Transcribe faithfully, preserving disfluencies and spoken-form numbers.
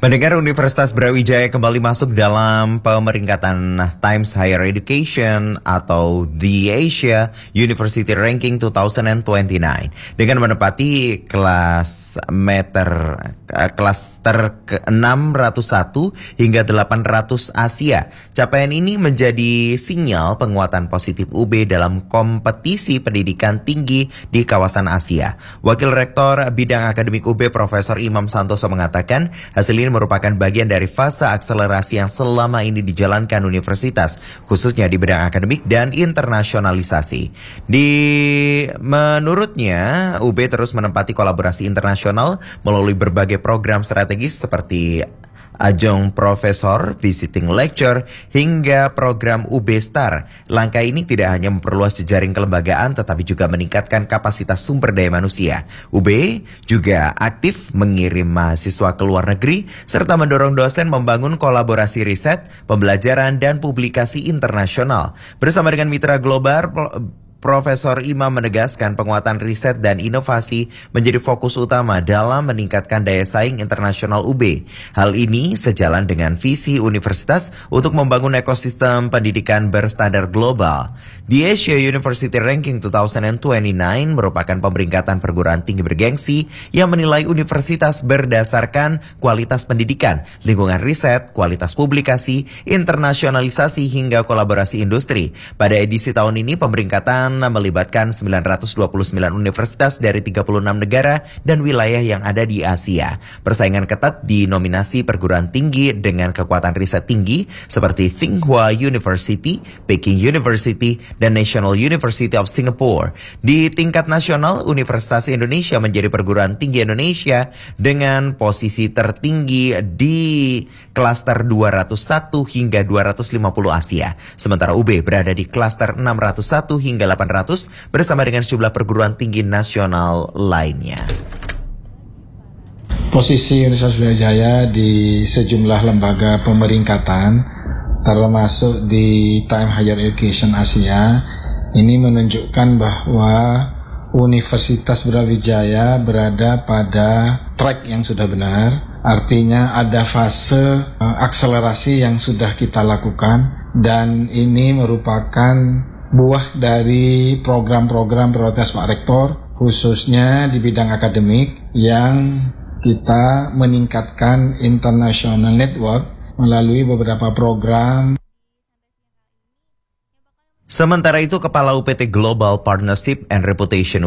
Mendengar Universitas Brawijaya kembali masuk dalam pemeringkatan Times Higher Education atau The Asia University Ranking dua ribu dua puluh sembilan dengan menempati kelas meter klaster ke enam ratus satu hingga delapan ratus Asia. Capaian ini menjadi sinyal penguatan positif U B dalam kompetisi pendidikan tinggi di kawasan Asia. Wakil Rektor Bidang Akademik U B Profesor Imam Santoso mengatakan hasil ini merupakan bagian dari fase akselerasi yang selama ini dijalankan universitas, khususnya di bidang akademik dan internasionalisasi. Di menurutnya, U B terus menempati kolaborasi internasional melalui berbagai program strategis seperti Adjunct Professor, Visiting Lecture, hingga program U B Star. Langkah ini tidak hanya memperluas jejaring kelembagaan, tetapi juga meningkatkan kapasitas sumber daya manusia. U B juga aktif mengirim mahasiswa ke luar negeri, serta mendorong dosen membangun kolaborasi riset, pembelajaran, dan publikasi internasional. Bersama dengan mitra global, Profesor Imam menegaskan penguatan riset dan inovasi menjadi fokus utama dalam meningkatkan daya saing internasional U B. Hal ini sejalan dengan visi universitas untuk membangun ekosistem pendidikan berstandar global. The Asia University Ranking dua ribu dua puluh sembilan merupakan pemeringkatan perguruan tinggi bergengsi yang menilai universitas berdasarkan kualitas pendidikan, lingkungan riset, kualitas publikasi, internasionalisasi, hingga kolaborasi industri. Pada edisi tahun ini, pemeringkatan melibatkan sembilan ratus dua puluh sembilan universitas dari tiga puluh enam negara dan wilayah yang ada di Asia. Persaingan ketat di nominasi perguruan tinggi dengan kekuatan riset tinggi seperti Tsinghua University, Peking University, dan National University of Singapore. Di tingkat nasional, Universitas Indonesia menjadi perguruan tinggi Indonesia dengan posisi tertinggi di klaster dua ratus satu hingga dua ratus lima puluh Asia. Sementara U B berada di klaster enam ratus satu hingga delapan ratus bersama dengan sejumlah perguruan tinggi nasional lainnya. Posisi Universitas Brawijaya di sejumlah lembaga pemeringkatan termasuk di Time Higher Education Asia ini menunjukkan bahwa Universitas Brawijaya berada pada track yang sudah benar. Artinya ada fase akselerasi yang sudah kita lakukan dan ini merupakan buah dari program-program prioritas Pak Rektor, khususnya di bidang akademik yang kita meningkatkan international network melalui beberapa program. Sementara itu, Kepala U P T Global Partnership and Reputation